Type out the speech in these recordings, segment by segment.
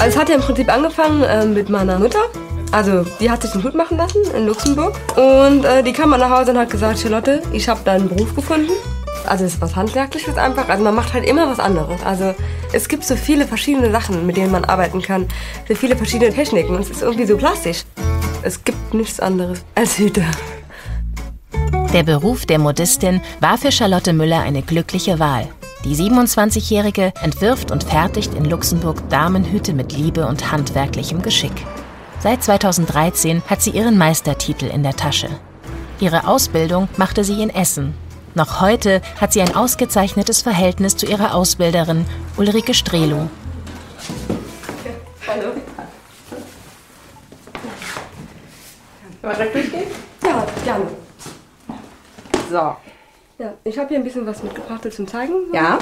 Also es hat ja im Prinzip angefangen mit meiner Mutter. Also die hat sich den Hut machen lassen in Luxemburg. Und die kam mal nach Hause und hat gesagt, Charlotte, ich habe da einen Beruf gefunden. Also es ist was Handwerkliches einfach. Also man macht halt immer was anderes. Also es gibt so viele verschiedene Sachen, mit denen man arbeiten kann. So viele verschiedene Techniken. Und es ist irgendwie so plastisch. Es gibt nichts anderes als Hüte. Der Beruf der Modistin war für Charlotte Müller eine glückliche Wahl. Die 27-Jährige entwirft und fertigt in Luxemburg Damenhüte mit Liebe und handwerklichem Geschick. Seit 2013 hat sie ihren Meistertitel in der Tasche. Ihre Ausbildung machte sie in Essen. Noch heute hat sie ein ausgezeichnetes Verhältnis zu ihrer Ausbilderin Ulrike Strelo. Hallo. Können wir direkt durchgehen? Ja, gerne. So. Ja, ich habe hier ein bisschen was mitgebracht zum Zeigen. Ja.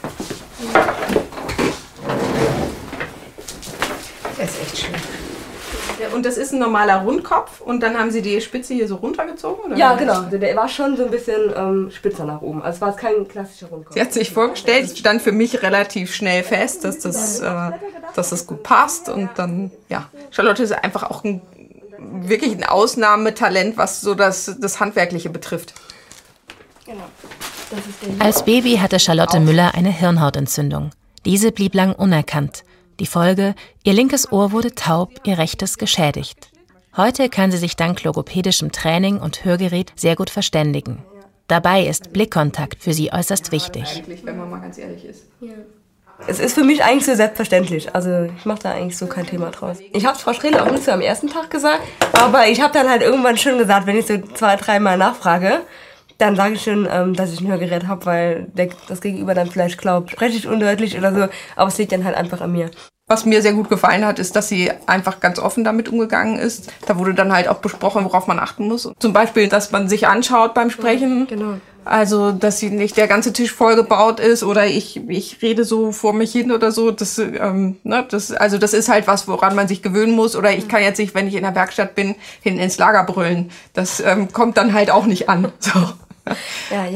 Das ist echt schön. Ja, und das ist ein normaler Rundkopf und dann haben Sie die Spitze hier so runtergezogen? Oder? Ja, genau. Der war schon so ein bisschen spitzer nach oben. Also es war kein klassischer Rundkopf. Sie hat sich vorgestellt, es stand für mich relativ schnell fest, dass das gut passt. Und dann, ja, Charlotte ist einfach auch wirklich ein Ausnahmetalent, was so das Handwerkliche betrifft. Genau. Als Baby hatte Charlotte Müller eine Hirnhautentzündung. Diese blieb lang unerkannt. Die Folge: ihr linkes Ohr wurde taub, ihr rechtes geschädigt. Heute kann sie sich dank logopädischem Training und Hörgerät sehr gut verständigen. Dabei ist Blickkontakt für sie äußerst wichtig. Eigentlich, wenn man mal ganz ehrlich ist. Ja. Es ist für mich eigentlich so selbstverständlich. Also ich mache da eigentlich so kein Thema draus. Ich habe Frau Strelo auch nicht so am ersten Tag gesagt, aber ich habe dann halt irgendwann schon gesagt, wenn ich so 2-3 Mal nachfrage, dann sage ich schon, dass ich ein Hörgerät habe, weil das Gegenüber dann vielleicht glaubt, spreche ich undeutlich oder so, aber es liegt dann halt einfach an mir. Was mir sehr gut gefallen hat, ist, dass sie einfach ganz offen damit umgegangen ist. Da wurde dann halt auch besprochen, worauf man achten muss. Zum Beispiel, dass man sich anschaut beim Sprechen. Genau. Also, dass sie nicht der ganze Tisch vollgebaut ist oder ich rede so vor mich hin oder so. Das ist halt was, woran man sich gewöhnen muss. Oder ich kann jetzt nicht, wenn ich in der Werkstatt bin, hinten ins Lager brüllen. Das kommt dann halt auch nicht an. So. Ja,